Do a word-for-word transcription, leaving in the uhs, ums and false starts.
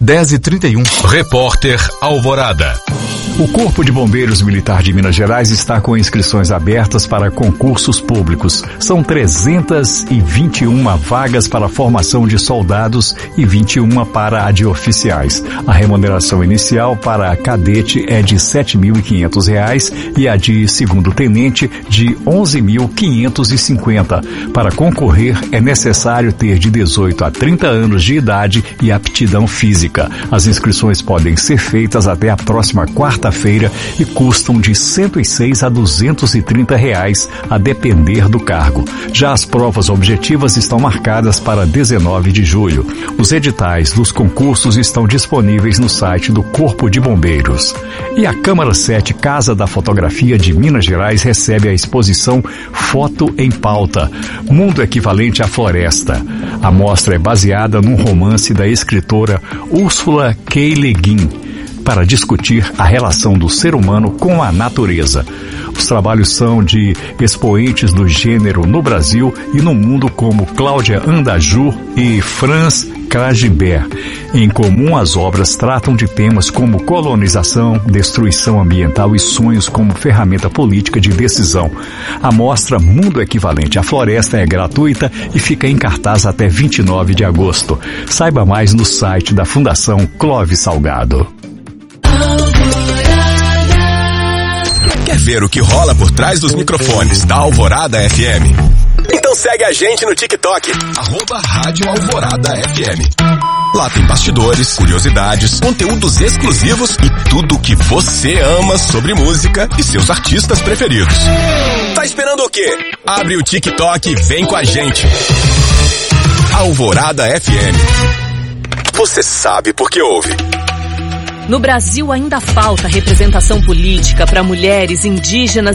dez e trinta e um. Repórter Alvorada. O Corpo de Bombeiros Militar de Minas Gerais está com inscrições abertas para concursos públicos. São trezentas e vinte e uma vagas para a formação de soldados e vinte e uma para a de oficiais. A remuneração inicial para a cadete é de sete mil e quinhentos reais e a de segundo tenente de onze mil quinhentos e cinquenta. Para concorrer é necessário ter de dezoito a trinta anos de idade e aptidão física. As inscrições podem ser feitas até a próxima quarta-feira e custam de cento e seis a duzentos e trinta reais, a depender do cargo. Já as provas objetivas estão marcadas para dezenove de julho. Os editais dos concursos estão disponíveis no site do Corpo de Bombeiros. E a Câmara sete Casa da Fotografia de Minas Gerais recebe a exposição Foto em Pauta, Mundo Equivalente à Floresta. A mostra é baseada num romance da escritora Ursula K. Le Guin, para discutir a relação do ser humano com a natureza. Os trabalhos são de expoentes do gênero no Brasil e no mundo como Cláudia Andajur e Franz Krajibert. Em comum, as obras tratam de temas como colonização, destruição ambiental e sonhos como ferramenta política de decisão. A mostra Mundo Equivalente à Floresta é gratuita e fica em cartaz até vinte e nove de agosto. Saiba mais no site da Fundação Clóvis Salgado. Quer ver o que rola por trás dos microfones da Alvorada F M? Então segue a gente no TikTok, arroba Rádio Alvorada F M. Lá tem bastidores, curiosidades, conteúdos exclusivos e tudo o que você ama sobre música e seus artistas preferidos. Tá esperando o quê? Abre o TikTok e vem com a gente. Alvorada F M. Você sabe por que ouve. No Brasil ainda falta representação política para mulheres indígenas